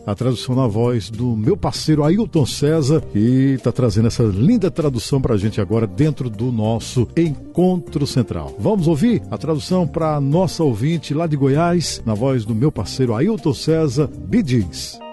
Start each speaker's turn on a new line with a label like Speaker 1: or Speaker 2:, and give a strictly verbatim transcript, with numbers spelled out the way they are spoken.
Speaker 1: a tradução na voz do meu parceiro Ailton César, que está trazendo essa linda tradução para a gente agora dentro do nosso Encontro Central. Vamos ouvir a tradução para nossa ouvinte lá de Goiás, na voz do meu parceiro Ailton César, Bee Gees.